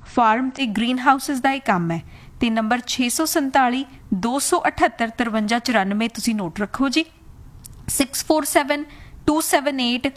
Farm ਤੇ green houses ਦਾ ਇਹ ਕੰਮ ਹੈ। ਤੇ ਨੰਬਰ 647 278 5394 ਤੁਸੀਂ ਨੋਟ ਰੱਖੋ ਜੀ। 647 278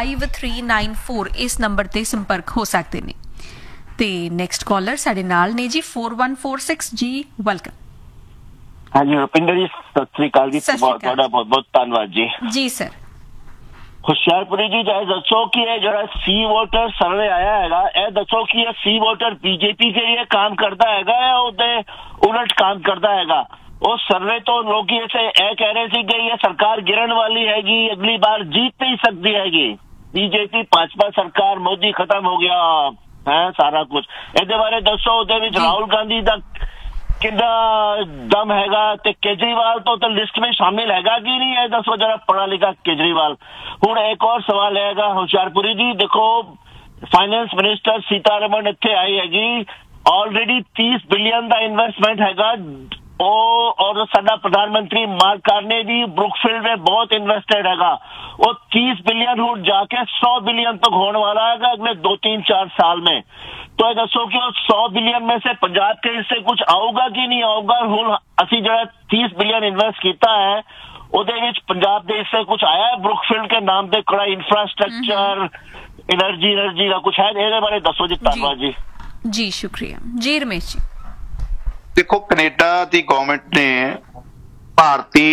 5394 ਇਸ ਨੰਬਰ ਤੇ ਸੰਪਰਕ ਹੋ ਸਕਦੇ ਨੇ। ਤੇ ਨੈਕਸਟ ਕਾਲਰ ਸਾਡੇ ਨਾਲ ਨੇ ਜੀ 4146 ਜੀ, ਵੈਲਕਮ। ਹਾਂਜੀ ਰੁਪਿੰਦਰ ਜੀ, ਸਤਿ ਸ੍ਰੀ ਅਕਾਲ ਜੀ, ਤੁਹਾਡਾ ਬਹੁਤ ਬਹੁਤ ਧੰਨਵਾਦ ਜੀ। ਜੀ ਸਰ। ਹੁਸ਼ਿਆਰਪੁਰੀ ਜੀ ਇਹ ਦੱਸੋ ਕਿ ਇਹ ਜਿਹੜਾ ਸੀ ਵੋਟਰ ਸਰਵੇ ਆਇਆ ਹੈਗਾ, ਇਹ ਦੱਸੋ ਕਿ ਇਹ ਸੀ ਵੋਟਰ ਬੀਜੇਪੀ के लिए काम करता हैगा या ਉਹਦੇ ਉਲਟ काम करता हैगा? ਉਹ ਸਰਵੇ ਤੋਂ ਲੋਕੀ ਇਸੇ ਇਹ ਕਹਿ ਰਹੇ ਸੀ ਕਿ ਇਹ ਸਰਕਾਰ ਗਿਰਨ ਵਾਲੀ ਹੈਗੀ, ਅਗਲੀ ਬਾਰ जीत नहीं सकती हैगी ਬੀਜੇਪੀ, ਭਾਜਪਾ ਸਰਕਾਰ, ਮੋਦੀ ਖਤਮ ਹੋ ਗਿਆ ਹੈ ਸਾਰਾ ਕੁਝ। ਇਹਦੇ ਬਾਰੇ ਦੱਸੋ। ਉਹਦੇ ਵਿੱਚ ਰਾਹੁਲ ਗਾਂਧੀ ਦਾ ਕਿੰਨਾ ਦਮ ਹੈਗਾ ਤੇ ਕੇਜਰੀਵਾਲ ਤਾਂ ਲਿਸਟ ਵਿੱਚ ਸ਼ਾਮਿਲ ਹੈਗਾ ਕਿ ਨਹੀਂ, ਇਹ ਦੱਸੋ ਜਰਾ ਪੜ੍ਹਾ ਲਿਖਾ ਕੇਜਰੀਵਾਲ। ਹੁਣ ਇੱਕ ਹੋਰ ਸਵਾਲ ਹੈਗਾ ਹੁਸ਼ਿਆਰਪੁਰੀ ਜੀ, ਦੇਖੋ ਫਾਈਨੈਂਸ ਮਿਨਿਸਟਰ ਸੀਤਾਰਮਨ ਇੱਥੇ ਆਈ ਹੈਗੀ, ਆਲਰੇਡੀ 30 ਬਿਲੀਅਨ ਦਾ ਇਨਵੈਸਟਮੈਂਟ ਹੈਗਾ। ਉਹ ਔਰ ਸਾਡਾ ਪ੍ਰਧਾਨ ਮੰਤਰੀ ਮਾਰਕ ਕਾਰਨੇ ਵੀ ਬਰੁਕਫੀਲਡ में बहुत इन्वेस्टेड हैगा। वो 30 बिलियन ਹੁਣ जाके 100 बिलियन तक होने वाला है अगले 2-3-4 साल में। तो ये दसो कि 100 बिलियन में से पंजाब के हिस्से कुछ आऊगा कि नहीं आऊगा? ਹੁਣ ਅਸੀਂ ਜਿਹੜਾ 30 बिलियन इन्वेस्ट ਕੀਤਾ ਹੈ ਉਹਦੇ ਵਿੱਚ ਪੰਜਾਬ ਦੇ ਹਿੱਸੇ ਕੁਝ ਆਇਆ ਹੈ ਬਰੁਕਫੀਲਡ के नाम ਤੇ ਕੋੜਾ ਇੰਫਰਾਸਟ੍ਰਕਚਰ એનર્ਜੀ ਦਾ ਕੁਝ ਹੈ? ਇਹਦੇ ਬਾਰੇ ਦੱਸੋ ਜੀ। ਧੰਨਵਾਦ ਜੀ। ਜੀ ਸ਼ੁਕਰੀਆ ਜੀ। ਰਮੇਸ਼ ਜੀ ਦੇਖੋ, ਕੈਨੇਡਾ ਦੀ ਗਵਰਨਮੈਂਟ ਨੇ ਭਾਰਤੀ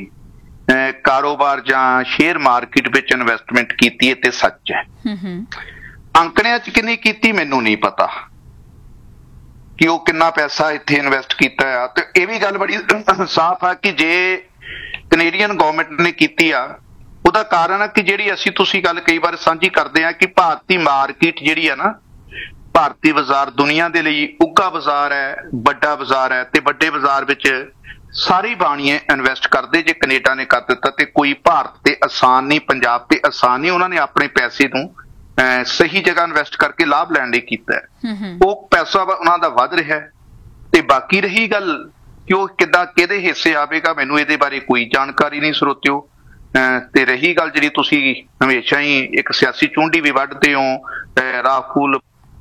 ਕਾਰੋਬਾਰ ਜਾਂ ਸ਼ੇਅਰ ਮਾਰਕੀਟ ਵਿੱਚ ਇਨਵੈਸਟਮੈਂਟ ਕੀਤੀ ਹੈ ਤੇ ਸੱਚ ਹੈ। ਅੰਕੜਿਆਂ 'ਚ ਕਿੰਨੀ ਕੀਤੀ ਮੈਨੂੰ ਨਹੀਂ ਪਤਾ ਕਿ ਉਹ ਕਿੰਨਾ ਪੈਸਾ ਇੱਥੇ ਇਨਵੈਸਟ ਕੀਤਾ ਆ। ਤੇ ਇਹ ਵੀ ਗੱਲ ਬੜੀ ਸਾਫ਼ ਆ ਕਿ ਜੇ ਕੈਨੇਡੀਅਨ ਗਵਰਨਮੈਂਟ ਨੇ ਕੀਤੀ ਆ, ਉਹਦਾ ਕਾਰਨ ਆ ਕਿ ਜਿਹੜੀ ਅਸੀਂ ਤੁਸੀਂ ਗੱਲ ਕਈ ਵਾਰ ਸਾਂਝੀ ਕਰਦੇ ਆ ਕਿ ਭਾਰਤੀ ਮਾਰਕੀਟ ਜਿਹੜੀ ਆ ਨਾ, ਭਾਰਤੀ ਬਾਜ਼ਾਰ ਦੁਨੀਆ ਦੇ ਲਈ ਉੱਘਾ ਬਾਜ਼ਾਰ ਹੈ, ਵੱਡਾ ਬਾਜ਼ਾਰ ਹੈ ਤੇ ਵੱਡੇ ਬਾਜ਼ਾਰ ਵਿੱਚ ਸਾਰੇ ਬਾਣੀਏ ਇਨਵੈਸਟ ਕਰਦੇ। ਜੇ ਕੈਨੇਡਾ ਨੇ ਕਰ ਦਿੱਤਾ ਤੇ ਕੋਈ ਭਾਰਤ ਤੇ ਆਸਾਨ ਨਹੀਂ, ਪੰਜਾਬ ਤੇ ਆਸਾਨ ਨਹੀਂ। ਉਹਨਾਂ ਨੇ ਆਪਣੇ ਪੈਸੇ ਨੂੰ ਸਹੀ ਜਗ੍ਹਾ ਇਨਵੈਸਟ ਕਰਕੇ ਲਾਭ ਲੈਣ ਲਈ ਕੀਤਾ ਹੈ। ਉਹ ਪੈਸਾ ਉਹਨਾਂ ਦਾ ਵੱਧ ਰਿਹਾ ਹੈ। ਤੇ ਬਾਕੀ ਰਹੀ ਗੱਲ ਕਿ ਉਹ ਕਿੱਦਾਂ ਕਿਹਦੇ ਹਿੱਸੇ ਆਵੇਗਾ, ਮੈਨੂੰ ਇਹਦੇ ਬਾਰੇ ਕੋਈ ਜਾਣਕਾਰੀ ਨਹੀਂ ਸਰੋਤਿਓ। ਤੇ ਰਹੀ ਗੱਲ ਜਿਹੜੀ ਤੁਸੀਂ ਹਮੇਸ਼ਾ ਹੀ ਇੱਕ ਸਿਆਸੀ ਚੁੰਡੀ ਵੀ ਵੱਢਦੇ ਹੋ, ਰਾਹੁਲ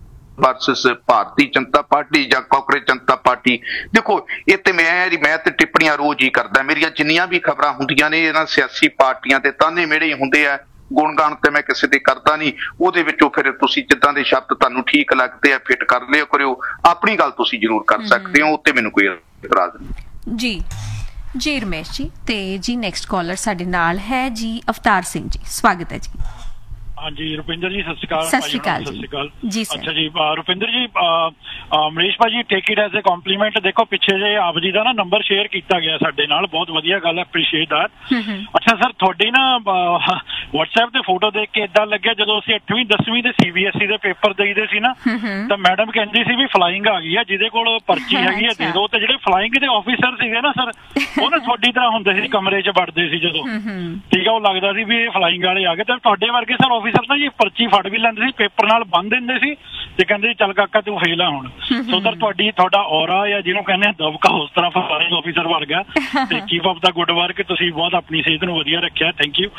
ਵਰਸਸ ਭਾਰਤੀ ਜਨਤਾ ਪਾਰਟੀ ਜਾਂ ਕਾਂਗਰਸ ਜਨਤਾ ਪਾਰਟੀ, ਦੇਖੋ ਇਹ ਤੇ ਮੈਂ ਤੇ ਟਿੱਪਣੀਆਂ ਰੋਜ਼ ਹੀ ਕਰਦਾ। ਮੇਰੀਆਂ ਜਿੰਨੀਆਂ ਵੀ ਖਬਰਾਂ ਹੁੰਦੀਆਂ ਨੇ ਇਹਨਾਂ ਸਿਆਸੀ ਪਾਰਟੀਆਂ ਤੇ ਤਾਨੇ ਮੇੜੇ ਹੁੰਦੇ ਆ, ਗੁਣਗਾਨ ਤੇ ਮੈਂ ਕਿਸੇ ਦੇ ਕਰਦਾ ਨਹੀਂ। ਉਹਦੇ ਵਿੱਚੋਂ ਫਿਰ ਤੁਸੀਂ ਜਿੱਦਾਂ ਦੇ ਸ਼ਬਦ ਤੁਹਾਨੂੰ ਠੀਕ ਲੱਗਦੇ ਆ ਫਿੱਟ ਕਰ ਲਿਓ ਕਰਿਓ, ਆਪਣੀ ਗੱਲ ਤੁਸੀਂ ਜ਼ਰੂਰ ਕਰ ਸਕਦੇ ਹੋ, ਉੱਤੇ ਮੈਨੂੰ ਕੋਈ ਇਤਰਾਜ਼ ਨਹੀਂ। ਜੀ ਜੀ ਰਮੇਸ਼ ਜੀ। ਤੇ ਜੀ ਨੈਕਸਟ ਕਾਲਰ ਸਾਡੇ ਨਾਲ ਹੈ ਜੀ ਅਵਤਾਰ ਸਿੰਘ ਜੀ, ਸਵਾਗਤ ਹੈ ਜੀ। ਹਾਂਜੀ ਰੁਪਿੰਦਰ ਜੀ, ਸਤਿ ਸ਼੍ਰੀ ਅਕਾਲ। ਸਤਿ ਸ਼੍ਰੀ ਅਕਾਲ ਜੀ। ਅੱਛਾ ਜੀ ਰੁਪਿੰਦਰ ਜੀ, ਮਨੀਸ਼ ਭਾਜੀ take it as a compliment. ਦੇਖੋ ਪਿੱਛੇ ਜੇ ਆਪ ਜੀ ਦਾ ਨਾ ਨੰਬਰ ਸ਼ੇਅਰ ਕੀਤਾ ਗਿਆ ਸਾਡੇ ਨਾਲ, ਬਹੁਤ ਵਧੀਆ ਗੱਲ ਹੈ, ਐਪਰੀਸ਼ੀਏਟ ਦੈਟ। ਅੱਛਾ ਸਰ, ਤੁਹਾਡੀ ਨਾ WhatsApp ਤੇ ਫੋਟੋ ਦੇਖ ਕੇ ਏਦਾਂ ਲੱਗਿਆ ਜਦੋਂ ਅਸੀਂ 8ਵੀਂ 10ਵੀਂ ਦੇ CBSE ਦੇ ਪੇਪਰ ਦੇਈਦੇ ਸੀ ਨਾ, ਤਾਂ ਮੈਡਮ ਕਹਿੰਦੀ ਸੀ ਵੀ ਫਲਾਈਂਗ ਆ ਗਈ ਆ, ਜਿਹਦੇ ਕੋਲ ਪਰਚੀ ਹੈਗੀ ਹੈ ਦੇ ਦਿਓ। ਤੇ ਜਿਹੜੇ ਫਲਾਈਂਗ ਦੇ ਆਫੀਸਰ ਸੀਗੇ ਨਾ ਸਰ, ਉਹ ਨਾ ਤੁਹਾਡੀ ਤਰ੍ਹਾਂ ਹੁੰਦੇ ਸੀ, ਕਮਰੇ 'ਚ ਵੜਦੇ ਸੀ ਜਦੋਂ, ਠੀਕ ਆ, ਉਹ ਲੱਗਦਾ ਸੀ ਵੀ ਇਹ ਫਲਾਈਂਗ ਵਾਲੇ ਆ ਗਏ। ਤੇ ਤੁਹਾਡੇ ਵਰਗੇ ਸਰ ਆਫੀਸਰ ਨਾ ਜੀ ਪਰਚੀ ਫੜ ਵੀ ਲੈਂਦੇ ਸੀ, ਪੇਪਰ ਨਾਲ ਬੰਨ ਦਿੰਦੇ ਸੀ ਤੇ ਕਹਿੰਦੇ ਚੱਲ ਕਾਕਾ ਤੂੰ ਫੇਲ ਆ ਹੁਣ। ਸੋ ਸਰ ਤੁਹਾਡਾ ਔਰਾ ਜਾਂ ਜਿਹਨੂੰ ਕਹਿੰਦੇ ਆ ਦਬਕਾ ਉਸ ਤਰ੍ਹਾਂ ਫਲਾਈਂਗ ਆਫੀਸਰ ਵੜ ਗਿਆ। ਤੇ ਕੀਪ ਅਪ ਦਾ ਗੁੱਡ ਵਰਕ, ਤੁਸੀਂ ਬਹੁਤ ਆਪਣੀ ਸਿਹਤ ਨੂੰ ਵਧੀਆ ਰੱਖਿਆ, ਥੈਂਕ ਯੂ।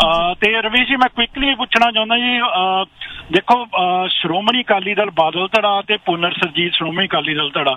ਤੇ ਰਵੀਸ਼ ਜੀ, ਮੈਂ ਕੁਇਕਲੀ ਪੁੱਛਣਾ ਚਾਹੁੰਦਾ ਜੀ, ਦੇਖੋ ਸ਼੍ਰੋਮਣੀ ਅਕਾਲੀ ਦਲ ਬਾਦਲ ਧੜਾ ਤੇ ਪੁਨਰ ਸਰਜੀਤ ਸ਼੍ਰੋਮਣੀ ਅਕਾਲੀ ਦਲ ਧੜਾ,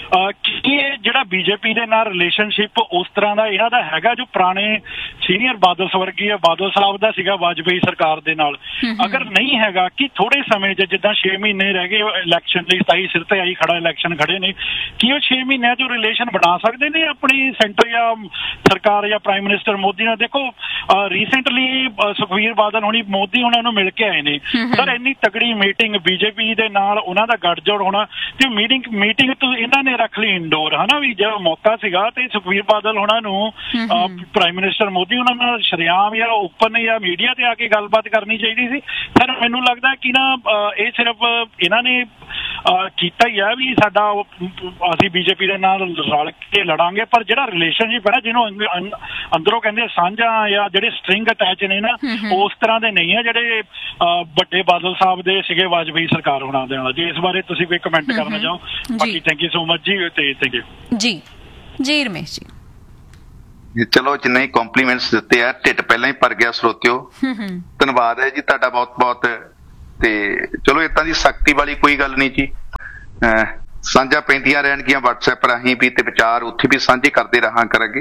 ਕੀ ਇਹ ਜਿਹੜਾ ਬੀਜੇਪੀ ਦੇ ਨਾਲ ਰਿਲੇਸ਼ਨਸ਼ਿਪ ਉਸ ਤਰ੍ਹਾਂ ਦਾ ਇਹਨਾਂ ਦਾ ਹੈਗਾ ਜੋ ਪੁਰਾਣੇ ਸੀਨੀਅਰ ਬਾਦਲ ਸਵਰਗੀ ਬਾਦਲ ਸਾਹਿਬ ਦਾ ਸੀਗਾ ਵਾਜਪੇਈ ਸਰਕਾਰ ਦੇ ਨਾਲ? ਅਗਰ ਨਹੀਂ ਹੈਗਾ, ਕਿ ਥੋੜੇ ਸਮੇਂ 'ਚ ਜਿੱਦਾਂ 6 ਮਹੀਨੇ ਰਹਿ ਗਏ ਇਲੈਕਸ਼ਨ ਲਈ, 27 ਸਿਰ ਤੇ ਆਈ ਖੜਾ ਇਲੈਕਸ਼ਨ ਖੜੇ ਨੇ, ਕੀ ਉਹ 6 ਮਹੀਨਿਆਂ 'ਚ ਰਿਲੇਸ਼ਨ ਬਣਾ ਸਕਦੇ ਨੇ ਆਪਣੀ ਸੈਂਟਰ ਜਾਂ ਸਰਕਾਰ ਜਾਂ ਪ੍ਰਾਈਮ ਮਿਨਿਸਟਰ ਮੋਦੀ ਨਾਲ? ਦੇਖੋ ਰੀਸੈਂਟਲੀ ਸੁਖਬੀਰ ਬਾਦਲ ਹੁਣੀ ਮੋਦੀ ਉਹਨਾਂ ਨੂੰ ਮਿਲ ਕੇ ਆਏ ਨੇ ਸਰ, ਇੰਨੀ ਤਗੜੀ ਮੀਟਿੰਗ ਬੀਜੇਪੀ ਦੇ ਨਾਲ ਉਹਨਾਂ ਦਾ ਗੱਠਜੋੜ ਹੋਣਾ, ਤੇ ਮੀਟਿੰਗ ਤੋਂ ਇਹਨਾਂ ਨੇ ਰੱਖ ਲਈ ਇੰਡੋਰ, ਹਨਾ ਵੀ ਜਦੋਂ ਮੌਕਾ ਸੀਗਾ ਤੇ ਸੁਖਬੀਰ ਬਾਦਲ ਉਹਨਾਂ ਨੂੰ ਪ੍ਰਾਈਮ ਮਿਨਿਸਟਰ ਮੋਦੀ ਉਹਨਾਂ ਨਾਲ ਸ਼ਰੇਆਮ ਜਾਂ ਓਪਨ ਜਾਂ ਮੀਡੀਆ ਤੇ ਆ ਕੇ ਗੱਲਬਾਤ ਕਰਨੀ ਚਾਹੀਦੀ ਸੀ। ਸਰ ਮੈਨੂੰ ਲੱਗਦਾ ਕਿ ਨਾ ਇਹ ਸਿਰਫ ਇਹਨਾਂ ਨੇ ਕੀਤਾ ਹੀ ਆ ਵੀ ਸਾਡਾ ਅਸੀਂ ਬੀਜੇਪੀ ਦੇ ਨਾਲ ਰਲ ਕੇ ਲੜਾਂਗੇ, ਪਰ ਜਿਹੜਾ ਰਿਲੇਸ਼ਨਸ਼ਿਪ ਹੈ ਨਾ ਜਿਹਨੂੰ ਅੰਦਰੋਂ ਕਹਿੰਦੇ ਸਾਂਝਾ ਜਾਂ ਜਿਹੜੇ ਸਟਰਿੰਗ ਅਟੈਚ ਨੇ ਨਾ, ਉਸ ਤਰ੍ਹਾਂ ਦੇ ਨਹੀਂ ਹੈ ਜਿਹੜੇ ਵੱਡੇ ਬਾਦਲ ਸਾਹਿਬ ਦੇ ਸੀਗੇ ਵਾਜਪੇਈ ਸਰਕਾਰ ਹੋਣਾ ਦੇ ਨਾਲ। ਜੀ ਇਸ ਬਾਰੇ ਤੁਸੀਂ ਕੋਈ ਕਮੈਂਟ ਕਰਨਾ ਚਾਹੋ? ਬਾਕੀ ਥੈਂਕ ਯੂ ਸੋ ਮਚ ਜੀ। ਤੇ ਥੈਂਕ ਯੂ ਜੀ। ਜੀ ਰਮੇਸ਼ ਜੀ, ਚਲੋ ਜਿੰਨੇ ਹੀ ਕੰਪਲੀਮੈਂਟਸ ਦਿੱਤੇ ਆ, ਢਿੱਡ ਪਹਿਲਾਂ ਹੀ ਭਰ ਗਿਆ ਸਰੋਤਿਓ। ਧੰਨਵਾਦ ਹੈ ਜੀ ਤੁਹਾਡਾ ਬਹੁਤ ਬਹੁਤ। ਤੇ ਚਲੋ ਏਦਾਂ ਦੀ ਸਖਤੀ ਵਾਲੀ ਕੋਈ ਗੱਲ ਨਹੀਂ ਜੀ। ਸਾਂਝਾ ਪੈਂਦੀਆਂ ਰਹਿਣਗੀਆਂ WhatsApp ਰਾਹੀਂ ਵੀ, ਤੇ ਵਿਚਾਰ ਉੱਥੇ ਵੀ ਸਾਂਝੇ ਕਰਦੇ ਰਹਾਂ ਕਰਾਂਗੇ।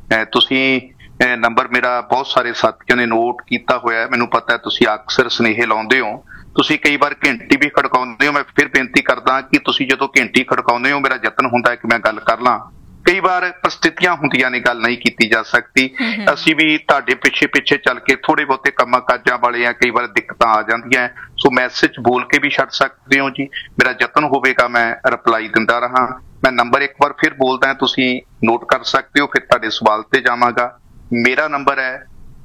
ਤੁਸੀਂ ਨੰਬਰ ਮੇਰਾ ਬਹੁਤ ਸਾਰੇ ਸਾਥੀਆਂ ਨੇ ਨੋਟ ਕੀਤਾ ਹੋਇਆ, ਮੈਨੂੰ ਪਤਾ ਤੁਸੀਂ ਅਕਸਰ ਸੁਨੇਹੇ ਲਾਉਂਦੇ ਹੋ, ਤੁਸੀਂ ਕਈ ਵਾਰ ਘੰਟੀ ਵੀ ਖੜਕਾਉਂਦੇ ਹੋ। ਮੈਂ ਫਿਰ ਬੇਨਤੀ ਕਰਦਾ ਕਿ ਤੁਸੀਂ ਜਦੋਂ ਘੰਟੀ ਖੜਕਾਉਂਦੇ ਹੋ, ਮੇਰਾ ਯਤਨ ਹੁੰਦਾ ਹੈ ਕਿ ਮੈਂ ਗੱਲ ਕਰ ਲਾਂ। ਕਈ ਵਾਰ ਪਰਿਸਥਿਤੀਆਂ ਹੁੰਦੀਆਂ ਨੇ, ਗੱਲ ਨਹੀਂ ਕੀਤੀ ਜਾ ਸਕਦੀ। ਅਸੀਂ ਵੀ ਤੁਹਾਡੇ ਪਿੱਛੇ ਪਿੱਛੇ ਚੱਲ ਕੇ ਥੋੜੇ ਬਹੁਤੇ ਕੰਮਾਂ ਕਾਜਾਂ ਵਾਲੇ ਆ, ਕਈ ਵਾਰ ਦਿੱਕਤਾਂ ਆ ਜਾਂਦੀਆਂ, ਸੋ ਮੈਸੇਜ ਬੋਲ ਕੇ ਵੀ ਛੱਡ ਸਕਦੇ ਹੋ ਜੀ। ਮੇਰਾ ਯਤਨ ਹੋਵੇਗਾ ਮੈਂ ਰਿਪਲਾਈ ਦਿੰਦਾ ਰਹਾਂ। ਮੈਂ ਨੰਬਰ ਇੱਕ ਵਾਰ ਫਿਰ ਬੋਲਦਾ, ਤੁਸੀਂ ਨੋਟ ਕਰ ਸਕਦੇ ਹੋ, ਫਿਰ ਤੁਹਾਡੇ ਸਵਾਲ ਤੇ ਜਾਵਾਂਗਾ। ਮੇਰਾ ਨੰਬਰ ਹੈ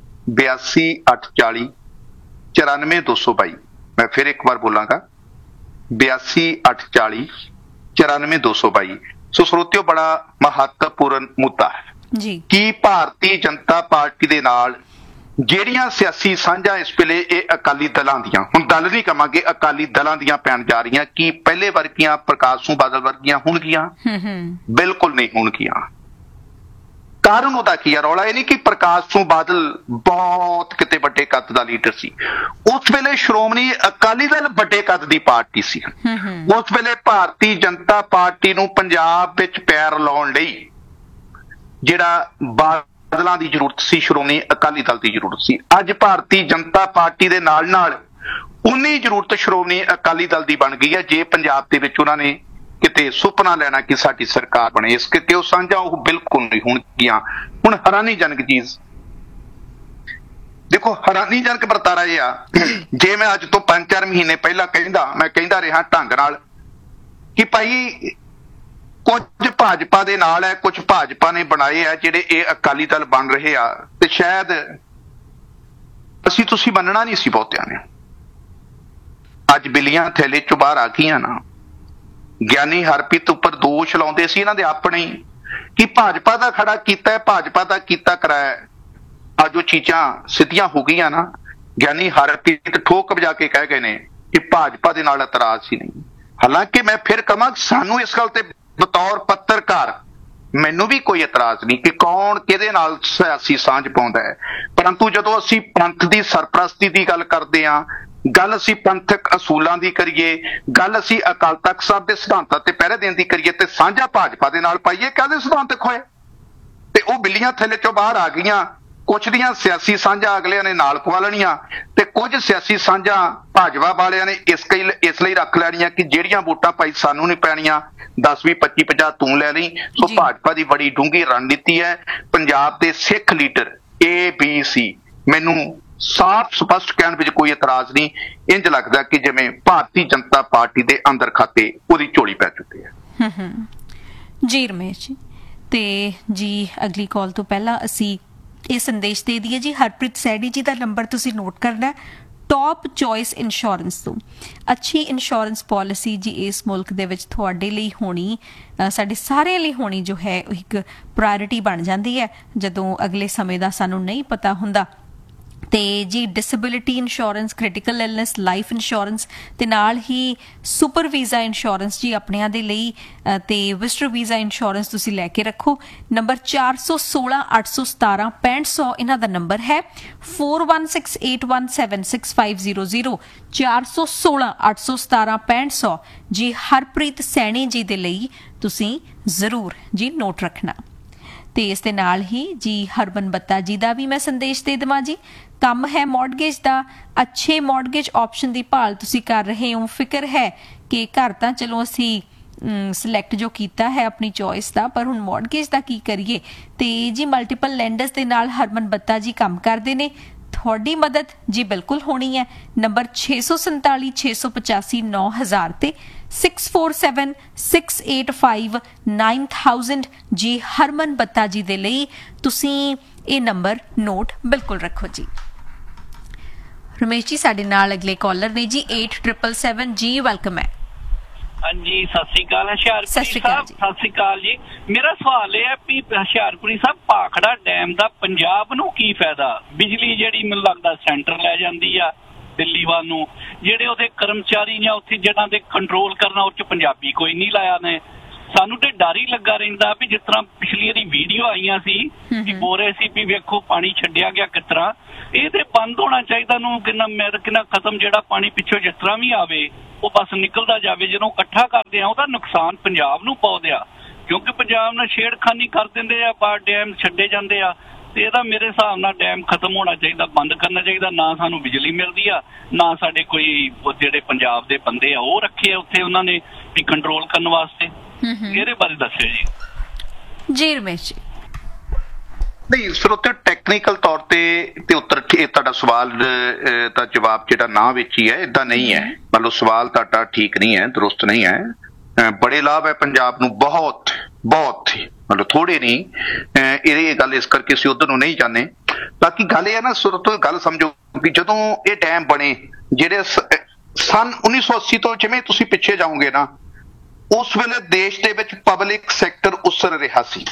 82 840 94 222। ਮੈਂ ਫਿਰ ਇੱਕ ਵਾਰ ਬੋਲਾਂਗਾ 82 840 94 222। ਸੋ ਸਰੋਤਿਓ, ਬੜਾ ਮਹੱਤਵਪੂਰਨ ਮੁੱਦਾ ਹੈ ਜੀ ਕਿ ਭਾਰਤੀ ਜਨਤਾ ਪਾਰਟੀ ਦੇ ਨਾਲ ਜਿਹੜੀਆਂ ਸਿਆਸੀ ਸਾਂਝਾਂ ਇਸ ਵੇਲੇ ਇਹ ਅਕਾਲੀ ਦਲਾਂ ਦੀਆਂ, ਹੁਣ ਦਲ ਨਹੀਂ ਕਵਾਂਗੇ, ਅਕਾਲੀ ਦਲਾਂ ਦੀਆਂ ਪੈਣ ਜਾ ਰਹੀਆਂ, ਕੀ ਪਹਿਲੇ ਵਰਗੀਆਂ ਪ੍ਰਕਾਸ਼ ਸਿੰਘ ਬਾਦਲ ਵਰਗੀਆਂ ਹੋਣਗੀਆਂ? ਬਿਲਕੁਲ ਨਹੀਂ ਹੋਣਗੀਆਂ। ਕਾਰਨ ਉਹਦਾ ਕੀ ਹੈ? ਰੌਲਾ ਇਹ ਨਹੀਂ ਕਿ ਪ੍ਰਕਾਸ਼ ਸਿੰਘ ਬਾਦਲ ਬਹੁਤ ਕਿਤੇ ਵੱਡੇ ਕੱਦ ਦਾ ਲੀਡਰ ਸੀ, ਉਸ ਵੇਲੇ ਸ਼੍ਰੋਮਣੀ ਅਕਾਲੀ ਦਲ ਵੱਡੇ ਕੱਦ ਦੀ ਪਾਰਟੀ ਸੀ। ਉਸ ਵੇਲੇ ਭਾਰਤੀ ਜਨਤਾ ਪਾਰਟੀ ਨੂੰ ਪੰਜਾਬ ਵਿੱਚ ਪੈਰ ਲਾਉਣ ਲਈ ਜਿਹੜਾ ਬਾਦਲਾਂ ਦੀ ਜ਼ਰੂਰਤ ਸੀ, ਸ਼੍ਰੋਮਣੀ ਅਕਾਲੀ ਦਲ ਦੀ ਜ਼ਰੂਰਤ ਸੀ। ਅੱਜ ਭਾਰਤੀ ਜਨਤਾ ਪਾਰਟੀ ਦੇ ਨਾਲ ਨਾਲ ਉਨੀ ਜ਼ਰੂਰਤ ਸ਼੍ਰੋਮਣੀ ਅਕਾਲੀ ਦਲ ਦੀ ਬਣ ਗਈ ਹੈ, ਜੇ ਪੰਜਾਬ ਦੇ ਵਿੱਚ ਉਹਨਾਂ ਨੇ ਕਿਤੇ ਸੁਪਨਾ ਲੈਣਾ ਕਿ ਸਾਡੀ ਸਰਕਾਰ ਬਣੇ। ਇਸ ਕਰਕੇ ਉਹ ਸਾਂਝਾ ਉਹ ਬਿਲਕੁਲ ਨਹੀਂ ਹੋਣਗੀਆਂ। ਹੁਣ ਹੈਰਾਨੀਜਨਕ ਚੀਜ਼ ਦੇਖੋ, ਹੈਰਾਨੀਜਨਕ ਵਰਤਾਰਾ ਇਹ ਆ, ਜੇ ਮੈਂ ਅੱਜ ਤੋਂ 5-4 ਮਹੀਨੇ ਪਹਿਲਾਂ ਮੈਂ ਕਹਿੰਦਾ ਰਿਹਾ ਢੰਗ ਨਾਲ ਕਿ ਭਾਈ ਕੁਝ ਭਾਜਪਾ ਦੇ ਨਾਲ ਹੈ, ਕੁਝ ਭਾਜਪਾ ਨੇ ਬਣਾਏ ਆ ਜਿਹੜੇ ਇਹ ਅਕਾਲੀ ਦਲ ਬਣ ਰਹੇ ਆ, ਤੇ ਸ਼ਾਇਦ ਤੁਸੀਂ ਮੰਨਣਾ ਨਹੀਂ ਸੀ ਬਹੁਤਿਆਂ ਨੇ। ਅੱਜ ਬਿੱਲੀਆਂ ਥੈਲੇ ਚੋਂ ਬਾਹਰ ਆ ਗਈਆਂ ਨਾ। ਗਿਆਨੀ ਹਰਪ੍ਰੀਤ ਉੱਪਰ ਦੋਸ਼ ਲਾਉਂਦੇ ਸੀ ਇਹਨਾਂ ਦੇ ਆਪਣੇ ਹੀ ਕਿ ਭਾਜਪਾ ਦਾ ਖੜਾ ਕੀਤਾ, ਭਾਜਪਾ ਦਾ ਕੀਤਾ ਕਰਾਇਆ। ਅੱਜ ਉਹ ਚੀਜ਼ਾਂ ਸਿੱਧੀਆਂ ਹੋ ਗਈਆਂ ਨਾ। ਗਿਆਨੀ ਹਰਪ੍ਰੀਤ ਠੋਕ ਵਜਾ ਕੇ ਕਹਿ ਗਏ ਨੇ ਕਿ ਭਾਜਪਾ ਦੇ ਨਾਲ ਇਤਰਾਜ਼ ਹੀ ਨਹੀਂ। ਹਾਲਾਂਕਿ ਮੈਂ ਫਿਰ ਕਹਾਂ, ਸਾਨੂੰ ਇਸ ਗੱਲ ਤੇ ਬਤੌਰ ਪੱਤਰਕਾਰ ਮੈਨੂੰ ਵੀ ਕੋਈ ਇਤਰਾਜ਼ ਨਹੀਂ ਕਿ ਕੌਣ ਕਿਹਦੇ ਨਾਲ ਸਿਆਸੀ ਸਾਂਝ ਪਾਉਂਦਾ ਹੈ, ਪਰੰਤੂ ਜਦੋਂ ਅਸੀਂ ਪੰਥ ਦੀ ਸਰਪ੍ਰਸਤੀ ਦੀ ਗੱਲ ਕਰਦੇ ਹਾਂ, ਗੱਲ ਅਸੀਂ ਪੰਥਕ ਅਸੂਲਾਂ ਦੀ ਕਰੀਏ, ਗੱਲ ਅਸੀਂ ਅਕਾਲ ਤਖਤ ਸਾਹਿਬ ਦੇ ਸਿਧਾਂਤਾਂ ਤੇ ਪਹਿਰੇ ਦੇਣ ਦੀ ਕਰੀਏ, ਤੇ ਸਾਂਝਾ ਭਾਜਪਾ ਦੇ ਨਾਲ ਪਾਈਏ, ਕਾਹਦੇ ਸਿਧਾਂਤ ਖੋਏ? ਤੇ ਉਹ ਬਿੱਲੀਆਂ ਥੱਲੇ ਚੋਂ ਬਾਹਰ ਆ ਗਈਆਂ। ਕੁਝ ਦੀਆਂ ਸਿਆਸੀ ਸਾਂਝਾਂ ਅਗਲਿਆਂ ਨੇ ਨਾਲ ਪਵਾ ਲੈਣੀਆਂ, ਤੇ ਕੁਝ ਸਿਆਸੀ ਸਾਂਝਾਂ ਭਾਜਪਾ ਵਾਲਿਆਂ ਨੇ ਇਸ ਲਈ ਰੱਖ ਲੈਣੀਆਂ ਕਿ ਜਿਹੜੀਆਂ ਵੋਟਾਂ ਭਾਈ ਸਾਨੂੰ ਨਹੀਂ ਪੈਣੀਆਂ, 10 20 25 50 ਤੂੰ ਲੈ ਲਈ। ਸੋ ਭਾਜਪਾ ਦੀ ਬੜੀ ਡੂੰਘੀ ਰਣਨੀਤੀ ਹੈ। ਪੰਜਾਬ ਦੇ ਸਿੱਖ ਲੀਡਰ ABC ਮੈਨੂੰ ਸਾਫ਼ ਸਪਸ਼ਟ ਕਹਿਣ ਵਿੱਚ ਕੋਈ ਇਤਰਾਜ਼ ਨਹੀਂ। ਇੰਜ ਲੱਗਦਾ ਕਿ ਜਿਵੇਂ ਭਾਰਤੀ ਜਨਤਾ ਪਾਰਟੀ ਦੇ ਅੰਦਰ ਖਾਤੇ ਉਹਦੀ ਝੋਲੀ ਪੈ ਚੁੱਕੀ ਹੈ। ਜੀ ਰਮੇਸ਼ ਜੀ, ਤੇ ਜੀ ਅਗਲੀ ਕਾਲ ਤੋਂ ਪਹਿਲਾਂ ਅਸੀਂ ਇਹ ਸੰਦੇਸ਼ ਦੇ ਦਈਏ ਜੀ, ਹਰਪ੍ਰੀਤ ਸੈਣੀ ਜੀ ਦਾ ਨੰਬਰ ਤੁਸੀਂ ਨੋਟ ਕਰਨਾ। ਟੌਪ ਚੋਇਸ ਇੰਸ਼ੋਰੈਂਸ ਤੋਂ ਅੱਛੀ ਇੰਸ਼ੋਰੈਂਸ ਪਾਲਿਸੀ ਜੀ ਇਸ ਮੁਲਕ ਦੇ ਵਿੱਚ ਤੁਹਾਡੇ ਲਈ ਹੋਣੀ, ਸਾਡੇ ਸਾਰਿਆਂ ਲਈ ਹੋਣੀ ਜੋ ਹੈ ਉਹ ਇੱਕ ਪ੍ਰਾਇੋਰਿਟੀ ਬਣ ਜਾਂਦੀ ਹੈ ਜਦੋਂ ਅਗਲੇ ਸਮੇਂ ਦਾ ਸਾਨੂੰ ਨਹੀਂ ਪਤਾ ਹੁੰਦਾ। ਤੇ ਜੀ disability insurance, critical illness, life insurance ਤੇ ਨਾਲ ਹੀ ਸੁਪਰ ਵੀਜ਼ਾ ਇੰਸ਼ੋਰੈਂਸ ਜੀ ਆਪਣਿਆਂ ਦੇ ਲਈ, ਤੇ ਵਿਜ਼ਟਰ ਵੀਜ਼ਾ ਇੰਸ਼ੋਰੈਂਸ ਤੁਸੀਂ ਲੈ ਕੇ ਰੱਖੋ। ਨੰਬਰ 416 817 6500 ਇਹਨਾਂ ਦਾ ਨੰਬਰ ਹੈ। 4168176500 416 817 6500 ਜੀ ਹਰਪ੍ਰੀਤ ਸੈਣੀ ਜੀ ਦੇ ਲਈ ਤੁਸੀਂ ਜ਼ਰੂਰ ਜੀ ਨੋਟ ਰੱਖਣਾ। ਤੇ ਇਸ ਦੇ ਨਾਲ ਹੀ ਜੀ ਹਰਮਨ ਬੱਤਾ ਜੀ ਦਾ ਵੀ ਮੈਂ ਸੰਦੇਸ਼ ਦੇ ਦੇਵਾਂ ਜੀ। ਕੰਮ ਹੈ ਮੌਰਗੇਜ ਦਾ, ਅੱਛੇ ਮੌਰਗੇਜ ਆਪਸ਼ਨ ਦੀ ਭਾਲ ਤੁਸੀਂ ਕਰ ਰਹੇ ਹੋ। ਫਿਕਰ ਹੈ ਕਿ ਘਰ ਤਾਂ ਚਲੋ ਅਸੀਂ ਸਿਲੈਕਟ ਜੋ ਕੀਤਾ ਹੈ ਆਪਣੀ ਚੋਇਸ ਦਾ, ਪਰ ਹੁਣ ਮੌਰਗੇਜ ਦਾ ਕੀ ਕਰੀਏ? ਤੇ ਜੀ ਮਲਟੀਪਲ ਲੈਂਡਰਸ ਦੇ ਨਾਲ ਹਰਮਨ ਬੱਤਾ ਜੀ ਕੰਮ ਕਰਦੇ ਨੇ। ਤੁਹਾਡੀ ਮਦਦ ਜੀ ਬਿਲਕੁਲ ਹੋਣੀ ਹੈ। ਨੰਬਰ 647 685 9000 ਤੇ 647 685 9000 ਜੀ ਹਰਮਨ ਬੱਤਾ ਜੀ ਦੇ ਲਈ ਤੁਸੀਂ ਇਹ ਨੰਬਰ ਨੋਟ ਬਿਲਕੁਲ ਰੱਖੋ ਜੀ। ਰਮੇਸ਼ ਜੀ ਸਾਡੇ ਨਾਲ ਅਗਲੇ ਕਾਲਰ ਨੇ ਜੀ 8777 ਜੀ, ਵੈਲਕਮ ਹੈ। ਹਾਂਜੀ, ਸਤਿ ਸ੍ਰੀ ਅਕਾਲ ਹੁਸ਼ਿਆਰਪੁਰੀ ਸਾਹਿਬ। ਸਤਿ ਸ੍ਰੀ ਅਕਾਲ ਜੀ। ਮੇਰਾ ਸਵਾਲ ਇਹ ਹੈ ਵੀ ਹੁਸ਼ਿਆਰਪੁਰੀ ਸਾਹਿਬ, ਭਾਖੜਾ ਡੈਮ ਦਾ ਪੰਜਾਬ ਨੂੰ ਕੀ ਫਾਇਦਾ? ਬਿਜਲੀ ਜਿਹੜੀ ਮੈਨੂੰ ਲੱਗਦਾ ਸੈਂਟਰ ਲੈ ਜਾਂਦੀ ਆ ਦਿੱਲੀ ਵੱਲ ਨੂੰ, ਜਿਹੜੇ ਉਹਦੇ ਕਰਮਚਾਰੀ ਜਾਂ ਉੱਥੇ ਜਿਹਨਾਂ ਦੇ ਕੰਟਰੋਲ ਕਰਨਾ ਉਹ 'ਚ ਪੰਜਾਬੀ ਕੋਈ ਨਹੀਂ ਲਾਇਆ ਨੇ। ਸਾਨੂੰ ਤੇ ਡਰ ਹੀ ਲੱਗਾ ਰਹਿੰਦਾ ਵੀ ਜਿਸ ਤਰ੍ਹਾਂ ਪਿਛਲੀ ਵਾਰੀ ਵੀਡੀਓ ਆਈਆਂ ਸੀ ਕਿ ਬੋਲ ਰਹੇ ਸੀ ਵੀ ਵੇਖੋ ਪਾਣੀ ਛੱਡਿਆ ਗਿਆ ਕਿਸ ਤਰ੍ਹਾਂ, ਇਹ ਤੇ ਬੰਦ ਹੋਣਾ ਚਾਹੀਦਾ ਨੂੰ ਕਿੰਨਾ ਖਤਮ, ਜਿਹੜਾ ਪਾਣੀ ਪਿੱਛੋਂ ਜਿਸ ਤਰ੍ਹਾਂ ਵੀ ਆਵੇ ਉਹ ਬਸ ਨਿਕਲਦਾ ਜਾਵੇ। ਜਦੋਂ ਇਕੱਠਾ ਕਰਦੇ ਆ ਉਹਦਾ ਨੁਕਸਾਨ ਪੰਜਾਬ ਨੂੰ ਪਾਉਂਦੇ ਆ, ਕਿਉਂਕਿ ਪੰਜਾਬ ਨਾਲ ਛੇੜਖਾਨੀ ਕਰ ਦਿੰਦੇ ਆ, ਬਾਹਰ ਡੈਮ ਛੱਡੇ ਜਾਂਦੇ ਆ। ਤੇ ਇਹਦਾ ਮੇਰੇ ਹਿਸਾਬ ਨਾਲ ਡੈਮ ਖਤਮ ਹੋਣਾ ਚਾਹੀਦਾ, ਬੰਦ ਕਰਨਾ ਚਾਹੀਦਾ। ਨਾ ਸਾਨੂੰ ਬਿਜਲੀ ਮਿਲਦੀ ਆ, ਨਾ ਸਾਡੇ ਕੋਈ ਜਿਹੜੇ ਪੰਜਾਬ ਦੇ ਬੰਦੇ ਆ ਉਹ ਰੱਖੇ ਆ ਉੱਥੇ ਉਹਨਾਂ ਨੇ ਵੀ ਕੰਟਰੋਲ ਕਰਨ ਵਾਸਤੇ। ਇਹਦੇ ਬਾਰੇ ਦੱਸਿਓ ਜੀ। ਰਮੇਸ਼ ਜੀ। ਨਹੀਂ ਸਰੋਤੇ, ਟੈਕਨੀਕਲ ਤੌਰ ਤੇ ਉੱਤਰ ਤੁਹਾਡਾ ਸਵਾਲ ਦਾ ਜਵਾਬ ਜਿਹੜਾ ਨਾ ਵਿੱਚ ਹੀ ਹੈ, ਏਦਾਂ ਨਹੀਂ ਹੈ। ਮਤਲਬ ਸਵਾਲ ਤੁਹਾਡਾ ਠੀਕ ਨਹੀਂ ਹੈ, ਦਰੁਸਤ ਨਹੀਂ ਹੈ। ਬੜੇ ਲਾਭ ਹੈ ਪੰਜਾਬ ਨੂੰ, ਬਹੁਤ ਬਹੁਤ, ਮਤਲਬ ਥੋੜੇ ਨਹੀਂ। ਇਹ ਗੱਲ ਇਸ ਕਰਕੇ ਅਸੀਂ ਉਧਰ ਨੂੰ ਨਹੀਂ ਜਾਂਦੇ। ਬਾਕੀ ਗੱਲ ਇਹ ਹੈ ਨਾ ਸੁਰਤੋ, ਗੱਲ ਸਮਝੋ ਕਿ ਜਦੋਂ ਇਹ ਡੈਮ ਬਣੇ ਜਿਹੜੇ ਸਨ 1980 ਤੋਂ, ਜਿਵੇਂ ਤੁਸੀਂ ਪਿੱਛੇ ਜਾਓਗੇ ਨਾ, ਉਸ ਵੇਲੇ ਦੇਸ਼ ਦੇ ਵਿੱਚ ਪਬਲਿਕ ਸੈਕਟਰ ਉਸਰ ਰਿਹਾ ਸੀ।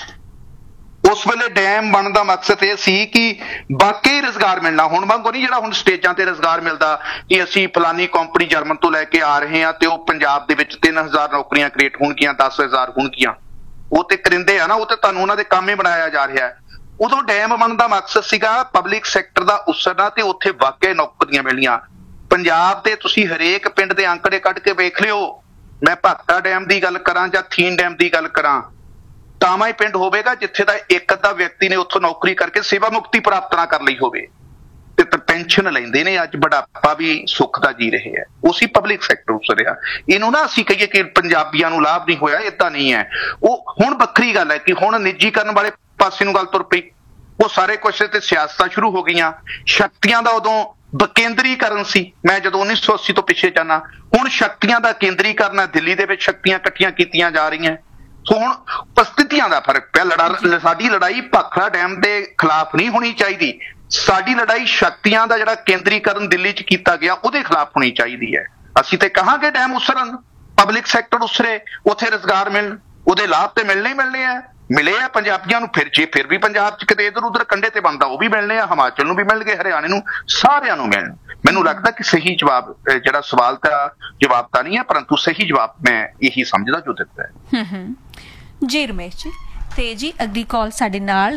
ਉਸ ਵੇਲੇ ਡੈਮ ਬਣਨ ਦਾ ਮਕਸਦ ਇਹ ਸੀ ਕਿ ਵਾਕਈ ਰੁਜ਼ਗਾਰ ਮਿਲਣਾ। ਹੁਣ ਵਾਂਗੂ ਨਹੀਂ ਜਿਹੜਾ ਹੁਣ ਸਟੇਜਾਂ ਤੇ ਰੁਜ਼ਗਾਰ ਮਿਲਦਾ ਕਿ ਅਸੀਂ ਫਲਾਨੀ ਕੰਪਨੀ ਜਰਮਨ ਤੋਂ ਲੈ ਕੇ ਆ ਰਹੇ ਹਾਂ ਤੇ ਉਹ ਪੰਜਾਬ ਦੇ ਵਿੱਚ 3000 ਨੌਕਰੀਆਂ ਕ੍ਰੀਏਟ ਹੋਣਗੀਆਂ, 10,000 ਹੋਣਗੀਆਂ। ਉਹ ਤੇ ਕਰਿੰਦੇ ਆ ਨਾ, ਉਹ ਤੇ ਤੁਹਾਨੂੰ ਉਹਨਾਂ ਦੇ ਕੰਮ ਹੀ ਬਣਾਇਆ ਜਾ ਰਿਹਾ ਹੈ। ਉਦੋਂ ਡੈਮ ਬਣਨ ਦਾ ਮਕਸਦ ਸੀਗਾ ਪਬਲਿਕ ਸੈਕਟਰ ਦਾ ਉਸਰਨਾ ਤੇ ਉੱਥੇ ਵਾਕਈ ਨੌਕਰੀਆਂ ਮਿਲਣੀਆਂ। ਪੰਜਾਬ ਦੇ ਤੁਸੀਂ ਹਰੇਕ ਪਿੰਡ ਦੇ ਅੰਕੜੇ ਕੱਢ ਕੇ ਵੇਖ ਲਿਓ। ਮੈਂ ਭਾਖੜਾ ਡੈਮ ਦੀ ਗੱਲ ਕਰਾਂ ਜਾਂ ਥੀਨ ਡੈਮ ਦੀ ਗੱਲ ਕਰਾਂ, ਤਾਵਾਂ ਹੀ ਪਿੰਡ ਹੋਵੇਗਾ ਜਿੱਥੇ ਦਾ ਇੱਕ ਅੱਧਾ ਵਿਅਕਤੀ ਨੇ ਉੱਥੋਂ ਨੌਕਰੀ ਕਰਕੇ ਸੇਵਾ ਮੁਕਤੀ ਪ੍ਰਾਪਤ ਨਾ ਕਰ ਲਈ ਹੋਵੇ ਤੇ ਪੈਨਸ਼ਨ ਲੈਂਦੇ ਨੇ, ਅੱਜ ਬੁਢਾਪਾ ਵੀ ਸੁੱਖ ਦਾ ਜੀ ਰਹੇ ਹੈ। ਉਸੇ ਪਬਲਿਕ ਸੈਕਟਰ ਉਸਰਿਆ। ਇਹਨੂੰ ਨਾ ਅਸੀਂ ਕਹੀਏ ਕਿ ਪੰਜਾਬੀਆਂ ਨੂੰ ਲਾਭ ਨਹੀਂ ਹੋਇਆ, ਏਦਾਂ ਨਹੀਂ ਹੈ। ਉਹ ਹੁਣ ਵੱਖਰੀ ਗੱਲ ਹੈ ਕਿ ਹੁਣ ਨਿੱਜੀਕਰਨ ਵਾਲੇ ਪਾਸੇ ਨੂੰ ਗੱਲ ਤੁਰ ਪਈ। ਉਹ ਸਾਰੇ ਕੁਛ ਤੇ ਸਿਆਸਤਾਂ ਸ਼ੁਰੂ ਹੋ ਗਈਆਂ। ਸ਼ਕਤੀਆਂ ਦਾ ਉਦੋਂ ਵਿਕੇਂਦਰੀਕਰਨ ਸੀ। ਮੈਂ ਜਦੋਂ 1980 ਤੋਂ ਪਿੱਛੇ ਜਾਣਾ, ਹੁਣ ਸ਼ਕਤੀਆਂ ਦਾ ਕੇਂਦਰੀਕਰਨ ਹੈ। ਦਿੱਲੀ ਦੇ ਵਿੱਚ ਸ਼ਕਤੀਆਂ ਇਕੱਠੀਆਂ ਕੀਤੀਆਂ ਜਾ ਰਹੀਆਂ। ਸੋ ਹੁਣ ਪਰਿਸਥਿਤੀਆਂ ਦਾ ਫਰਕ ਪਿਆ। ਸਾਡੀ ਲੜਾਈ ਭਾਖੜਾ ਡੈਮ ਦੇ ਖਿਲਾਫ ਨਹੀਂ ਹੋਣੀ ਚਾਹੀਦੀ। ਸਾਡੀ ਲੜਾਈ ਸ਼ਕਤੀਆਂ ਦਾ ਜਿਹੜਾ ਕੇਂਦਰੀਕਰਨ ਦਿੱਲੀ 'ਚ ਕੀਤਾ ਗਿਆ ਉਹਦੇ ਖਿਲਾਫ ਹੋਣੀ ਚਾਹੀਦੀ ਹੈ। ਅਸੀਂ ਤੇ ਕਹਾਂਗੇ ਡੈਮ ਉਸਰਨ, ਪਬਲਿਕ ਸੈਕਟਰ ਉਸਰੇ, ਉੱਥੇ ਰੁਜ਼ਗਾਰ ਮਿਲਣ, ਉਹਦੇ ਲਾਭ ਤੇ ਮਿਲਣੇ ਹੀ ਮਿਲਣੇ ਆ। ਮਿਲੇ ਆ ਪੰਜਾਬੀਆਂ ਨੂੰ। ਫਿਰ ਵੀ ਪੰਜਾਬ 'ਚ ਕਿਤੇ ਇੱਧਰ ਉੱਧਰ ਕੰਢੇ ਤੇ ਬਣਦਾ ਉਹ ਵੀ ਮਿਲਣੇ ਆ। ਹਿਮਾਚਲ ਨੂੰ ਵੀ ਮਿਲਣਗੇ, ਹਰਿਆਣੇ ਨੂੰ, ਸਾਰਿਆਂ ਨੂੰ ਮਿਲਣ। ਮੈਨੂੰ ਲੱਗਦਾ ਕਿ ਸਹੀ ਜਵਾਬ, ਜਿਹੜਾ ਸਵਾਲ ਦਾ ਜਵਾਬ ਤਾਂ ਨਹੀਂ ਹੈ, ਪਰੰਤੂ ਸਹੀ ਜਵਾਬ ਮੈਂ ਇਹੀ ਸਮਝਦਾ ਜੋ ਦਿੱਤਾ ਹੈ। ਜੀ ਰਮੇਸ਼ ਜੀ। ਤੇ ਜੀ ਅਗਲੀ ਕਾਲ ਸਾਡੇ ਨਾਲ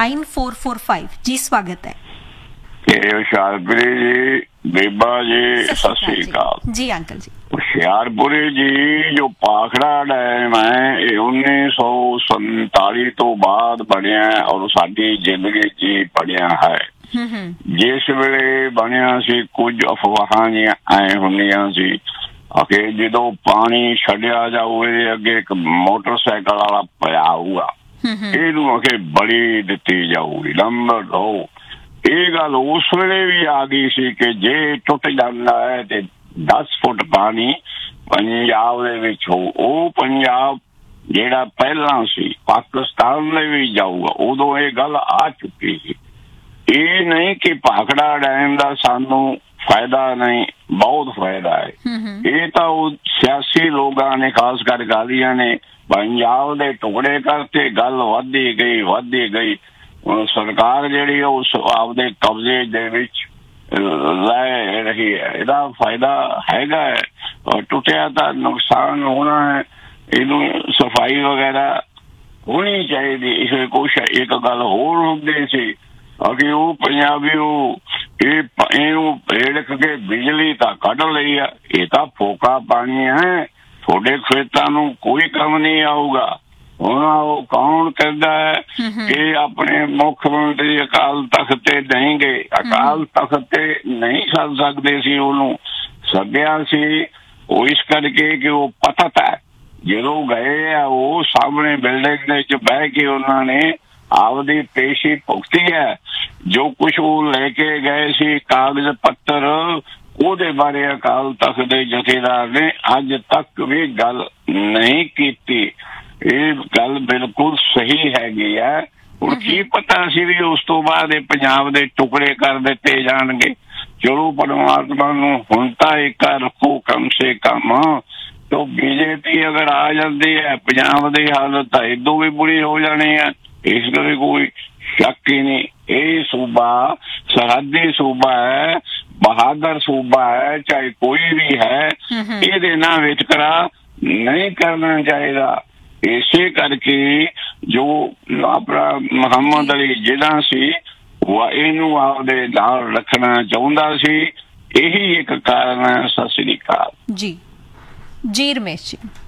9445 ਜੀ, ਸਵਾਗਤ ਹੈ। ਹੁਸ਼ਿਆਰਪੁਰੀ ਜੀ, ਬੀਬਾ ਜੀ, ਸਤਿ ਸ੍ਰੀ ਅਕਾਲ ਜੀ। ਅੰਕਲ ਜੀ, ਹੁਸ਼ਿਆਰਪੁਰੀ ਜੀ ਜੋ ਭਾਖੜਾ ਡੈਮ ਹੈ ਇਹ 1947 ਤੋਂ ਬਾਅਦ ਬਣਿਆ ਔਰ ਸਾਡੀ ਜ਼ਿੰਦਗੀ 'ਚ ਬਣਿਆ ਹੈ। ਜਿਸ ਵੇਲੇ ਬਣਿਆ ਸੀ ਕੁਝ ਅਫਵਾਹਾਂ ਜਿਹੀਆਂ ਐ ਹੁੰਦੀਆਂ ਸੀ ਕਿ ਜਦੋਂ ਪਾਣੀ ਛੱਡਿਆ ਜਾਊ ਇਹਦੇ ਅੱਗੇ ਇੱਕ ਮੋਟਰਸਾਈਕਲ ਵਾਲਾ ਪਿਆ ਹੋਊਗਾ, ਇਹਨੂੰ ਅਖੇ ਬਲੀ ਦਿੱਤੀ ਜਾਊਗੀ, ਨੰਬਰ 2। ਇਹ ਗੱਲ ਉਸ ਵੇਲੇ ਵੀ ਆ ਗਈ ਸੀ ਕਿ ਜੇ ਟੁੱਟ ਜਾਂਦਾ ਹੈ ਤੇ 10 ਫੁੱਟ ਪਾਣੀ ਪੰਜਾਬ ਦੇ ਵਿੱਚ ਹੋ। ਉਹ ਪੰਜਾਬ ਜਿਹੜਾ ਪਹਿਲਾਂ ਸੀ ਪਾਕਿਸਤਾਨ ਦੇ ਵੀ ਜਾਊਗਾ, ਉਦੋਂ ਇਹ ਗੱਲ ਆ ਚੁੱਕੀ ਸੀ। ਇਹ ਨਹੀਂ ਕਿ ਭਾਖੜਾ ਡੈਮ ਦਾ ਸਾਨੂੰ ਫਾਇਦਾ ਨਹੀਂ, ਬਹੁਤ ਫਾਇਦਾ ਹੈ। ਇਹ ਤਾਂ ਉਹ ਸਿਆਸੀ ਲੋਕਾਂ ਨੇ, ਖਾਸ ਕਰ ਗਾਲੀਆਂ ਨੇ ਪੰਜਾਬ ਦੇ ਟੁਕੜੇ ਕਰਤੇ। ਗੱਲ ਵੱਧਦੀ ਗਈ। ਸਰਕਾਰ ਜਿਹੜੀ ਉਸ ਆਪਦੇ ਕਬਜ਼ੇ ਦੇ ਵਿੱਚ ਲੈ ਰਹੀ ਹੈ। ਇਹਦਾ ਫਾਇਦਾ ਹੈਗਾ ਹੈ, ਟੁੱਟਿਆ ਤਾਂ ਨੁਕਸਾਨ ਹੋਣਾ ਹੈ। ਇਹਨੂੰ ਸਫਾਈ ਵਗੈਰਾ ਹੋਣੀ ਚਾਹੀਦੀ। ਇਸ ਕੁਛ ਇੱਕ ਗੱਲ ਹੋਰ ਹੁੰਦੀ ਸੀ ਕਿ ਉਹ ਪੰਜਾਬੀ ਇਹਨੂੰ ਰੇੜਕ ਕੇ ਬਿਜਲੀ ਤਾਂ ਕੱਢ ਲਈ ਆ। ਇਹ ਤਾਂ ਫੋਕਾ ਪਾਣੀ ਹੈ, ਤੁਹਾਡੇ ਖੇਤਾਂ ਨੂੰ ਕੋਈ ਕੰਮ ਨਹੀਂ ਆਊਗਾ। ਹੁਣ ਉਹ ਕੌਣ ਕਹਿੰਦਾ ਹੈ ਕਿ ਆਪਣੇ ਮੁੱਖ ਮੰਤਰੀ ਅਕਾਲ ਤਖਤ ਤੇ ਨਹੀਂ ਗਏ? ਅਕਾਲ ਤਖਤ ਤੇ ਨਹੀਂ ਸੱਦ ਸਕਦੇ ਸੀ, ਉਹਨੂੰ ਸੱਦਿਆ ਸੀ ਉਹ ਇਸ ਕਰਕੇ ਕਿ ਉਹ ਪਤਾ ਤਾਂ ਜਦੋਂ ਗਏ ਆ ਉਹ ਸਾਹਮਣੇ ਬਿਲਡਿੰਗ ਦੇ ਵਿੱਚ ਬਹਿ ਕੇ ਉਹਨਾਂ ਨੇ ਆਪਦੀ ਪੇਸ਼ੀ ਭੁਗਤੀ ਹੈ। ਜੋ ਕੁਛ ਉਹ ਲੈ ਕੇ ਗਏ ਸੀ ਕਾਗਜ਼ ਪੱਤਰ, ਉਹਦੇ ਬਾਰੇ ਅਕਾਲ ਤਖਤ ਦੇ ਜਥੇਦਾਰ ਨੇ ਅੱਜ ਤੱਕ ਵੀ ਗੱਲ ਨਹੀਂ ਕੀਤੀ। ਇਹ ਗੱਲ ਬਿਲਕੁਲ ਸਹੀ ਹੈਗੀ ਹੈ। ਹੁਣ ਕੀ ਪਤਾ ਸੀ ਵੀ ਉਸ ਤੋਂ ਬਾਅਦ ਇਹ ਪੰਜਾਬ ਦੇ ਟੁਕੜੇ ਕਰ ਦਿੱਤੇ ਜਾਣਗੇ। ਚਲੋ ਪਰਮਾਤਮਾ ਨੂੰ ਹੁਣ ਤਾਂ ਇੱਕ ਰੱਖੋ ਕਮ ਸੇ ਕਮ। तो बीजेपी अगर आ जाती है पंजाब की हालत इदों भी बुरी हो जानी है, इस गल कोई शक ही नहीं। ये सूबा सरहदी सूबा है, बहादुर सूबा है, चाहे कोई भी है, ये ना वितकरा नहीं करना चाहिए। इसे करके जो अपना मुहम्मद अली जिला सी इनू आपदे नाल रखना चाहुंदा सी, यही एक कारण है। सत श्री अकाल जी। ਜੀ ਰਮੇਸ਼ ਜੀ।